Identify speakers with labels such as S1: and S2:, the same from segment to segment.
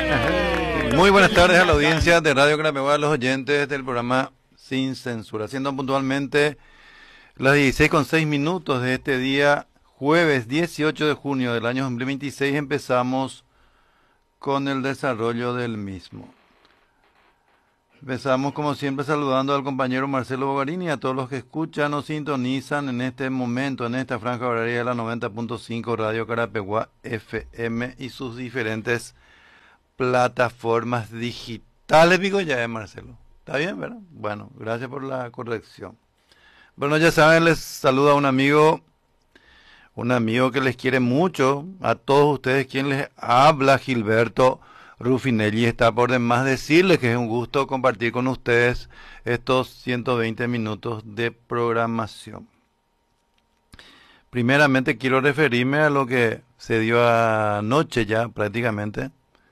S1: Muy buenas tardes a la audiencia de Radio Carapeguá, a los oyentes del programa Sin Censura. Siendo puntualmente las 16:06 de este día, jueves 18 de junio del año 2026, empezamos con el desarrollo del mismo. Empezamos como siempre saludando al compañero Marcelo Bogarini y a todos los que escuchan o sintonizan en este momento, en esta franja horaria de la 90.5 Radio Carapeguá FM y sus diferentes plataformas digitales. Digo ya, Marcelo. ¿Está bien, verdad? Bueno, gracias por la corrección. Bueno, ya saben, les saluda un amigo que les quiere mucho, a todos ustedes, quien les habla, Gilberto Rufinelli. Está por demás decirles que es un gusto compartir con ustedes estos 120 minutos de programación. Primeramente quiero referirme a lo que se dio anoche ya prácticamente.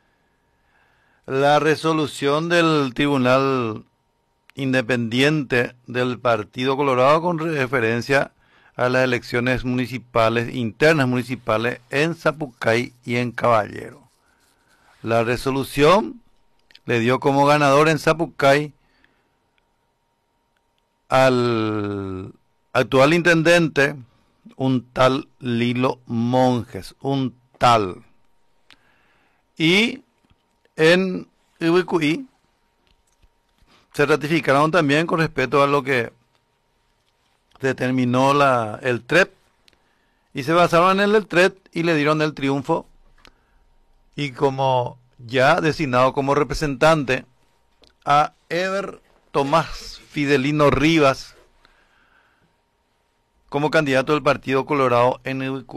S1: La resolución del Tribunal Independiente del Partido Colorado con referencia a las elecciones municipales, internas municipales en Zapucay y en Caballero. La resolución le dio como ganador en Zapucay al actual intendente, un tal Lilo Monjes, un tal. Y en Ubicuí se ratificaron también con respecto a lo que determinó el TREP, y se basaron en el TREP y le dieron el triunfo, y como ya designado como representante a Ever Tomás Fidelino Rivas como candidato del Partido Colorado en Ubicuí.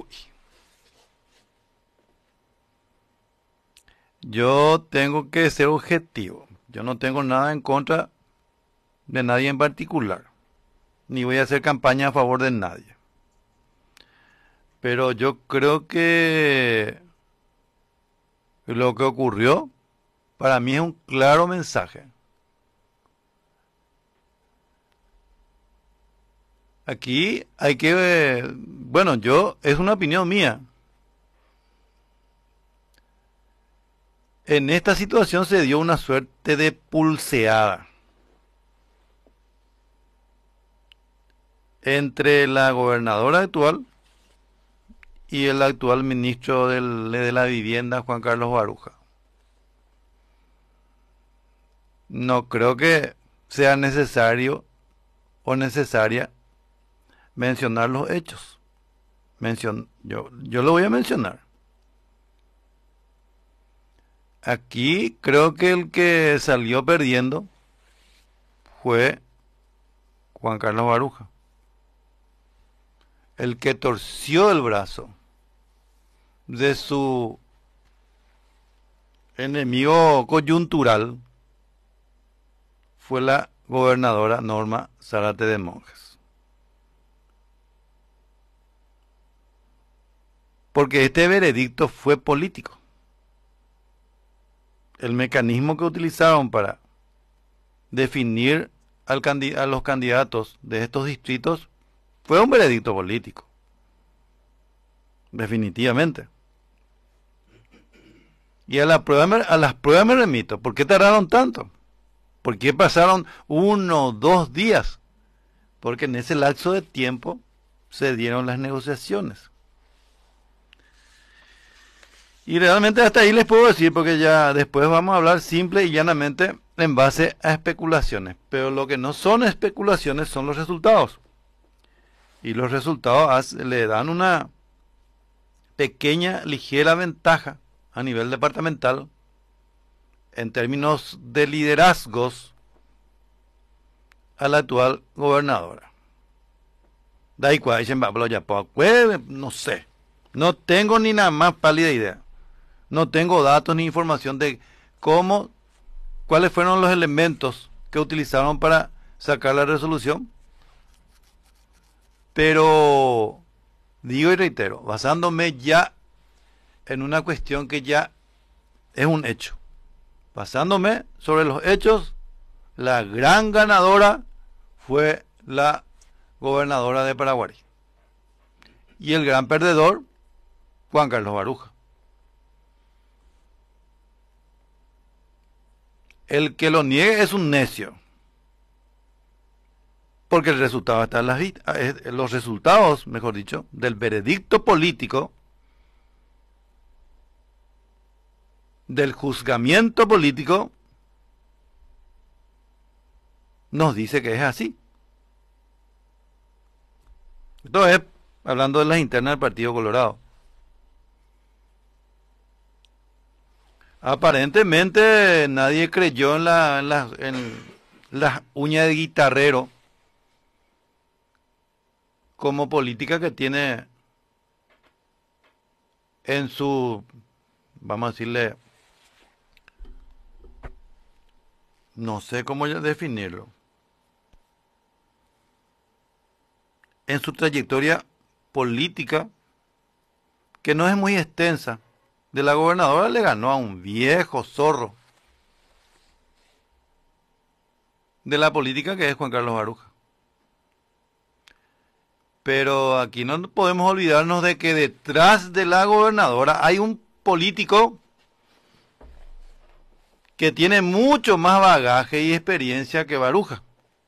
S1: Yo tengo que ser objetivo. Yo no tengo nada en contra de nadie en particular, ni voy a hacer campaña a favor de nadie. Pero yo creo que lo que ocurrió para mí es un claro mensaje. Aquí hay que, es una opinión mía. En esta situación se dio una suerte de pulseada entre la gobernadora actual y el actual ministro de la Vivienda, Juan Carlos Baruja. No creo que sea necesario o necesaria mencionar los hechos. Yo lo voy a mencionar. Aquí creo que el que salió perdiendo fue Juan Carlos Baruja. El que torció el brazo de su enemigo coyuntural fue la gobernadora Norma Zárate de Monjes. Porque este veredicto fue político. El mecanismo que utilizaron para definir a los candidatos de estos distritos fue un veredicto político. Definitivamente. Y a las pruebas me remito. ¿Por qué tardaron tanto? ¿Por qué pasaron 1 o 2 días? Porque en ese lapso de tiempo se dieron las negociaciones. Y realmente hasta ahí les puedo decir, porque ya después vamos a hablar simple y llanamente en base a especulaciones. Pero lo que no son especulaciones son los resultados. Y los resultados le dan una pequeña, ligera ventaja a nivel departamental en términos de liderazgos a la actual gobernadora. No sé. No tengo ni nada más pálida idea. No tengo datos ni información de cuáles fueron los elementos que utilizaron para sacar la resolución. Pero digo y reitero, basándome ya en una cuestión que ya es un hecho. Basándome sobre los hechos, la gran ganadora fue la gobernadora de Paraguay. Y el gran perdedor, Juan Carlos Baruja. El que lo niegue es un necio. Porque el resultado está en los resultados, mejor dicho, del veredicto político, del juzgamiento político, nos dice que es así. Esto es hablando de las internas del Partido Colorado. Aparentemente nadie creyó en las uñas de guitarrero como política que tiene en su, vamos a decirle, no sé cómo definirlo, en su trayectoria política, que no es muy extensa. De la gobernadora le ganó a un viejo zorro de la política que es Juan Carlos Baruja. Pero aquí no podemos olvidarnos de que detrás de la gobernadora hay un político que tiene mucho más bagaje y experiencia que Baruja.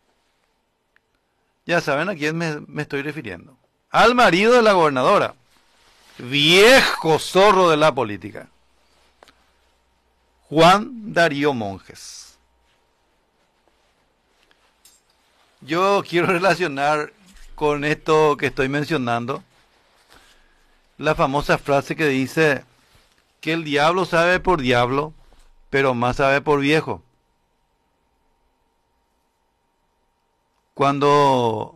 S1: Ya saben a quién me estoy refiriendo. Al marido de la gobernadora. Viejo zorro de la política. Juan Darío Monjes. Yo quiero relacionar con esto que estoy mencionando la famosa frase que dice que el diablo sabe por diablo, pero más sabe por viejo. Cuando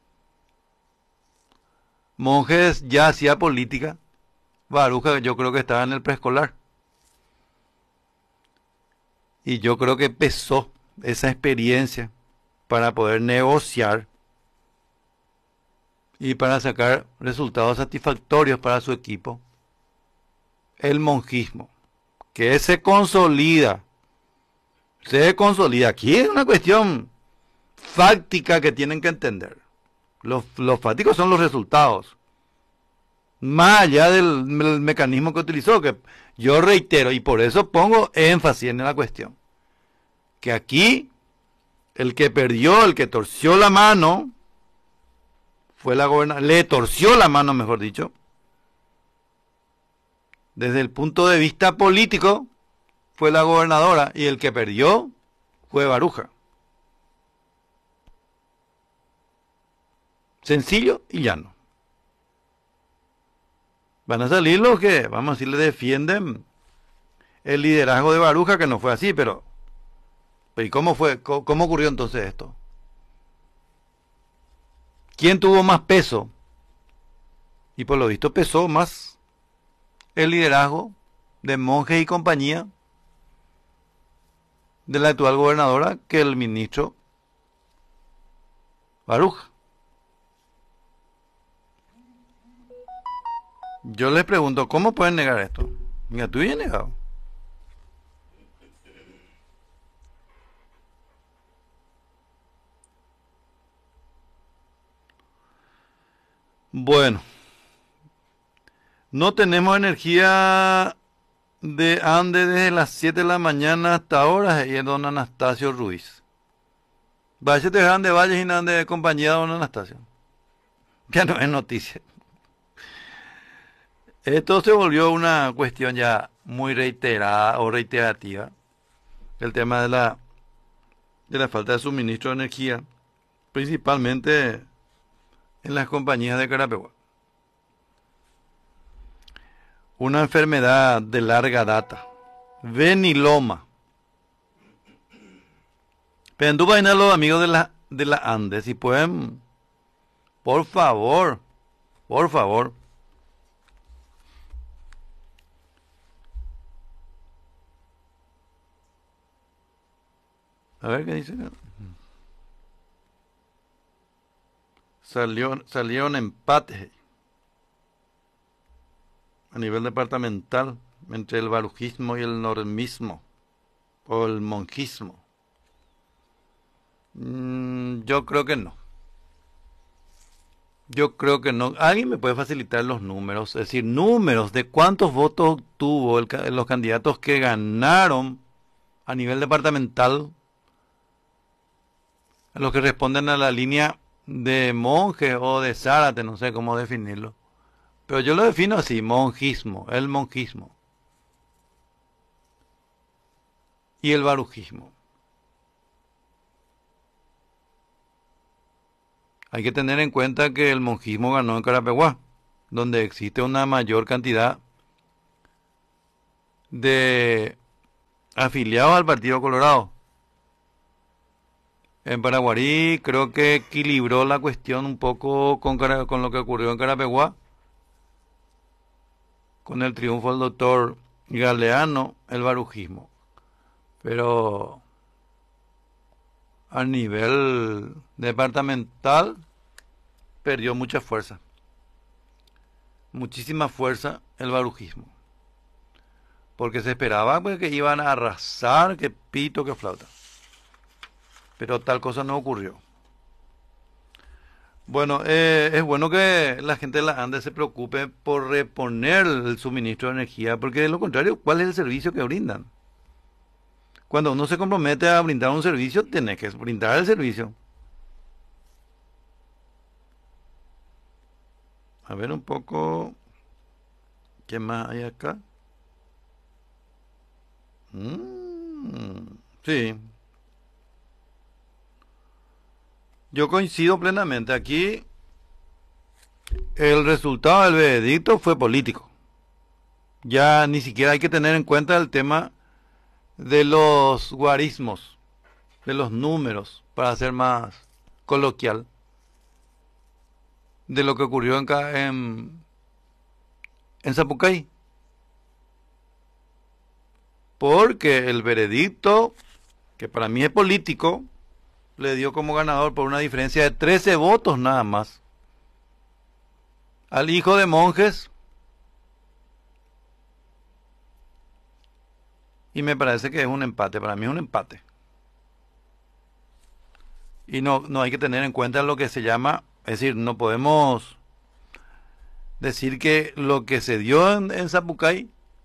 S1: Monjes ya hacía política, Baruja yo creo que estaba en el preescolar. Y yo creo que pesó esa experiencia para poder negociar y para sacar resultados satisfactorios para su equipo. El monjismo, que se consolida. Se consolida. Aquí es una cuestión fáctica que tienen que entender. Los fácticos son los resultados. Más allá del mecanismo que utilizó, que yo reitero, y por eso pongo énfasis en la cuestión. Que aquí, el que perdió, el que torció la mano, fue la gobernadora, le torció la mano, mejor dicho, desde el punto de vista político, fue la gobernadora, y el que perdió fue Baruja. Sencillo y llano. Van a salir los que, vamos a decir, le defienden el liderazgo de Baruja, que no fue así, pero ¿y cómo fue? ¿Cómo ocurrió entonces esto? ¿Quién tuvo más peso? Y por lo visto pesó más el liderazgo de Monjes y compañía de la actual gobernadora que el ministro Baruja. Yo les pregunto, ¿cómo pueden negar esto? Mira, tú ya has negado. Bueno, no tenemos energía de Ande desde las 7 de la mañana hasta ahora, y es don Anastasio Ruiz. Vaya te dejan de Valles y nada de compañía, don Anastasio. Ya no es noticia. Esto se volvió una cuestión ya muy reiterada o reiterativa. El tema de la falta de suministro de energía, principalmente en las compañías de Carapeguá. Una enfermedad de larga data. Veniloma. Pendú vaina a los amigos de la Andes, si pueden, por favor. A ver qué dice. Salieron empates a nivel departamental entre el barujismo y el normismo o el monjismo. Yo creo que no. Yo creo que no. ¿Alguien me puede facilitar los números? Es decir, números de cuántos votos tuvo los candidatos que ganaron a nivel departamental, los que responden a la línea de monje o de Zárate, no sé cómo definirlo. Pero yo lo defino así, monjismo, el monjismo y el barujismo. Hay que tener en cuenta que el monjismo ganó en Carapeguá, donde existe una mayor cantidad de afiliados al Partido Colorado. En Paraguarí creo que equilibró la cuestión un poco con lo que ocurrió en Carapeguá, con el triunfo del doctor Galeano, el barujismo. Pero a nivel departamental perdió mucha fuerza, muchísima fuerza el barujismo, porque se esperaba pues, que iban a arrasar, que pito, que flauta, pero tal cosa no ocurrió. Bueno, es bueno que la gente de la ANDE se preocupe por reponer el suministro de energía, porque de lo contrario, ¿cuál es el servicio que brindan? Cuando uno se compromete a brindar un servicio, tiene que brindar el servicio. A ver un poco, ¿qué más hay acá? Sí, yo coincido plenamente. Aquí el resultado del veredicto fue político. Ya ni siquiera hay que tener en cuenta el tema de los guarismos, de los números, para ser más coloquial, de lo que ocurrió en Zapucay. Porque el veredicto, que para mí es político, le dio como ganador por una diferencia de 13 votos nada más al hijo de monjes, y me parece que es un empate, para mí es un empate. Y no hay que tener en cuenta lo que se llama, es decir, no podemos decir que lo que se dio en Zapucay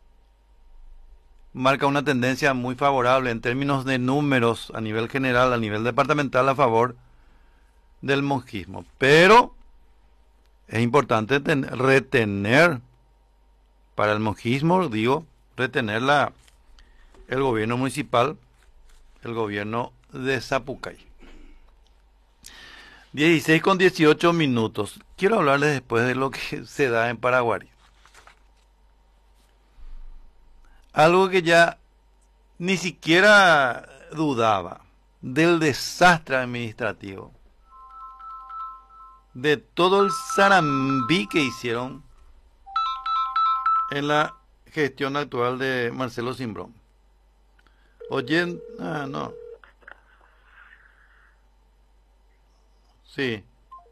S1: marca una tendencia muy favorable en términos de números a nivel general, a nivel departamental, a favor del monjismo. Pero es importante retener, para el monjismo, digo, retener el gobierno municipal, el gobierno de Zapucay. 16:18. Quiero hablarles después de lo que se da en Paraguay. Algo que ya ni siquiera dudaba del desastre administrativo, de todo el sarambí que hicieron en la gestión actual de Marcelo Simbrón. Oye, no. Sí.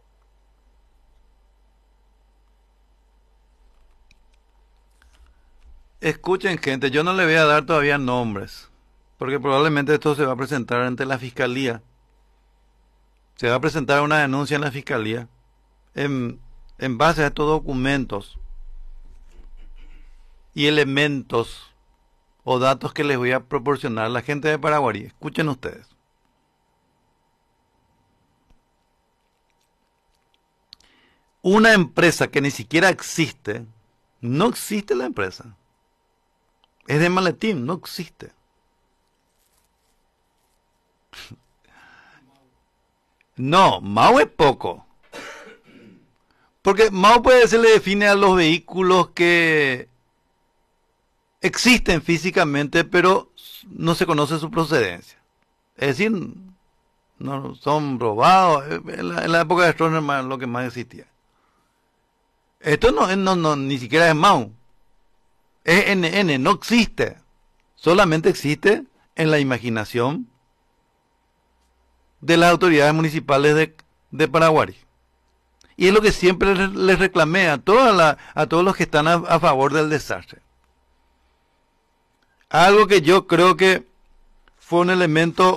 S1: Escuchen, gente, yo no le voy a dar todavía nombres, porque probablemente esto se va a presentar ante la fiscalía. Se va a presentar una denuncia en la fiscalía en base a estos documentos y elementos o datos que les voy a proporcionar a la gente de Paraguay. Escuchen ustedes. Una empresa que ni siquiera existe, no existe la empresa. Es de maletín, no existe. No, Mau es poco. Porque Mau se le define a los vehículos que existen físicamente, pero no se conoce su procedencia. Es decir, no son robados. En la época de Stroessner lo que más existía. Esto no ni siquiera es Mau. Es NN, no existe. Solamente existe en la imaginación de las autoridades municipales de Paraguay. Y es lo que siempre les reclamé a todos los que están a favor del desastre. Algo que yo creo que fue un elemento,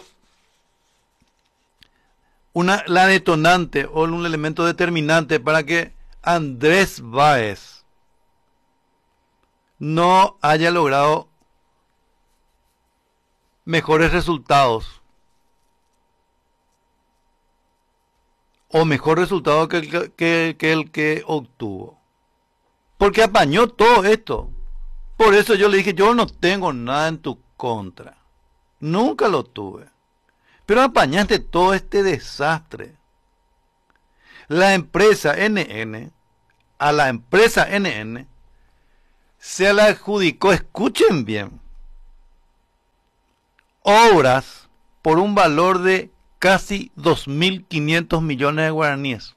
S1: la detonante o un elemento determinante para que Andrés Báez no haya logrado mejores resultados o mejor resultado que el que obtuvo. Porque apañó todo esto. Por eso yo le dije, yo no tengo nada en tu contra. Nunca lo tuve. Pero apañaste todo este desastre. La empresa NN, a la empresa NN, se le adjudicó, escuchen bien, obras por un valor de casi 2.500 millones de guaraníes.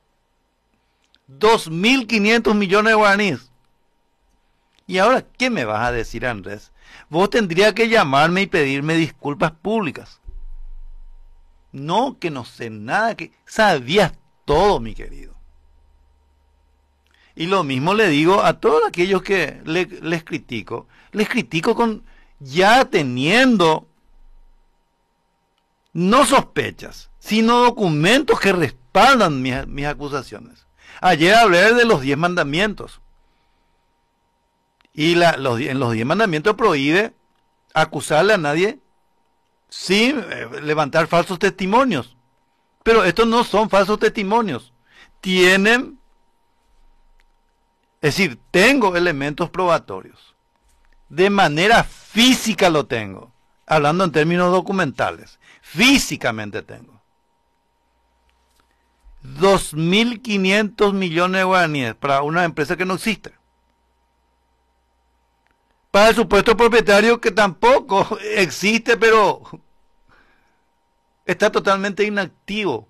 S1: 2.500 millones de guaraníes. Y ahora, ¿qué me vas a decir, Andrés? Vos tendrías que llamarme y pedirme disculpas públicas. No, que no sé nada, que sabías todo, mi querido. Y lo mismo le digo a todos aquellos que les critico. Les critico con ya teniendo no sospechas, sino documentos que respaldan mis acusaciones. Ayer hablé de los 10 mandamientos. Y en los 10 mandamientos prohíbe acusarle a nadie sin levantar falsos testimonios. Pero estos no son falsos testimonios. Tienen, es decir, tengo elementos probatorios. De manera física lo tengo. Hablando en términos documentales. Físicamente tengo. 2.500 millones de guaraníes para una empresa que no existe. Para el supuesto propietario que tampoco existe, pero está totalmente inactivo.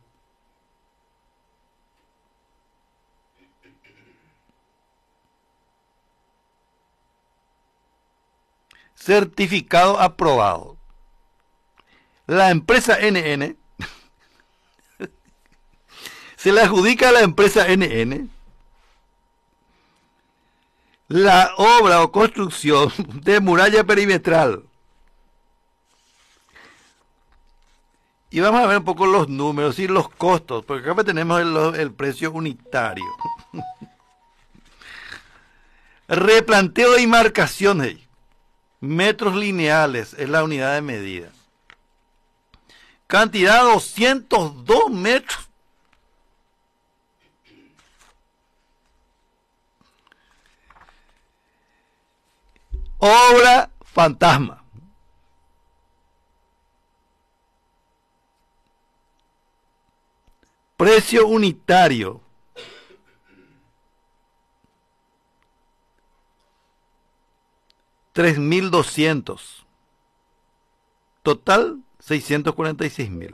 S1: Certificado aprobado. La empresa NN se le adjudica a la empresa NN la obra o construcción de muralla perimetral. Y vamos a ver un poco los números y los costos, porque acá tenemos el precio unitario. Replanteo y marcaciones. Metros lineales es la unidad de medida. Cantidad 202 metros. Obra fantasma. Precio unitario. $3.200. Total, 646.000.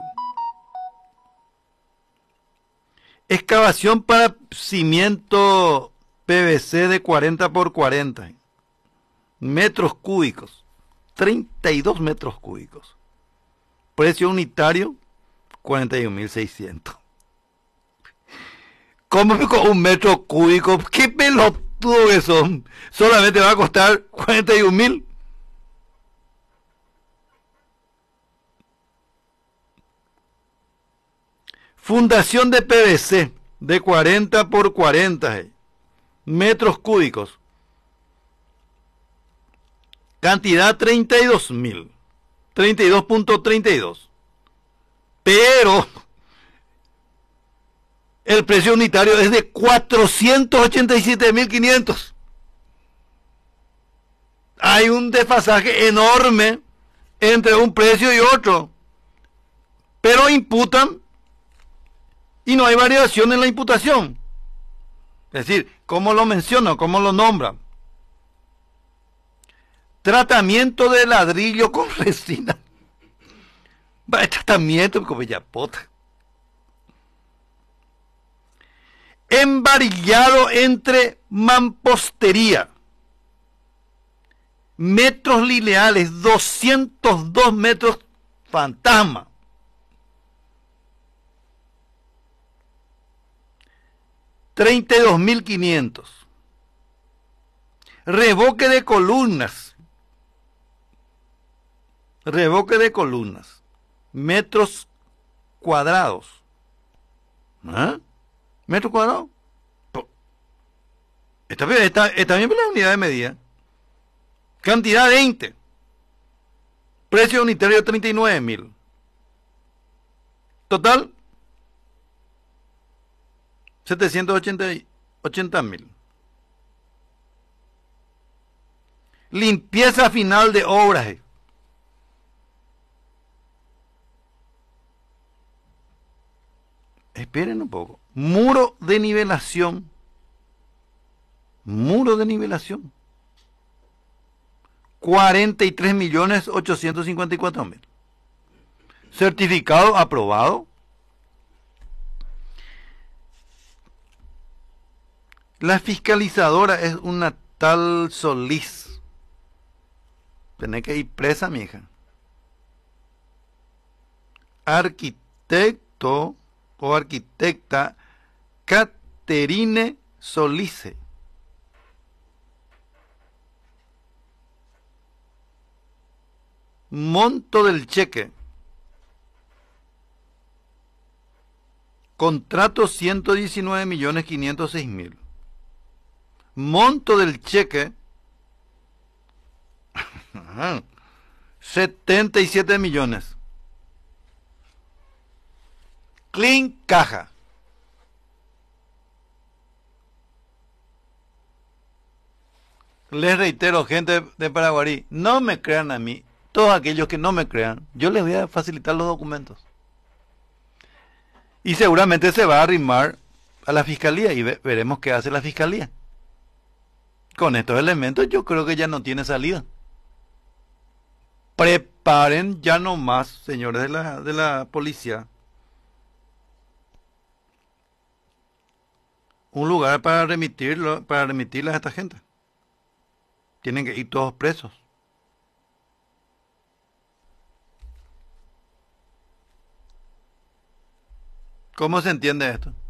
S1: Excavación para cimiento PVC de 40 por 40. Metros cúbicos. 32 metros cúbicos. Precio unitario, 41.600. ¿Cómo con un metro cúbico? ¿Qué pelotudo que son? Solamente va a costar 41.000. Fundación de PVC de 40 por 40 metros cúbicos. Cantidad 32.000. 32.32. Pero el precio unitario es de 487.500. Hay un desfasaje enorme entre un precio y otro. Pero imputan y no hay variación en la imputación. Es decir, ¿cómo lo mencionan? ¿Cómo lo nombran? Tratamiento de ladrillo con resina. Tratamiento como yapota. Embarillado entre mampostería. Metros lineales, 202 metros fantasma. $32.500. Revoque de columnas. Revoque de columnas. Metros cuadrados. ¿Ah? ¿Metro cuadrado? Está bien por la unidad de medida. Cantidad 20. Precio unitario 39.000. Total 780.000. Limpieza final de obras. Esperen un poco. Muro de nivelación. Muro de nivelación. 43.854.000. Certificado aprobado. La fiscalizadora es una tal Solís. Tenés que ir presa, mi hija. Arquitecto o arquitecta Caterine Solice. Monto del cheque. Contrato 119.506.000. Monto del cheque 77 millones. Clean caja. Les reitero, gente de Paraguarí, no me crean a mí. Todos aquellos que no me crean, yo les voy a facilitar los documentos. Y seguramente se va a arrimar a la fiscalía y veremos qué hace la fiscalía. Con estos elementos yo creo que ya no tiene salida. Preparen ya nomás, señores de la policía, un lugar para remitirlas a esta gente. Tienen que ir todos presos. ¿Cómo se entiende esto?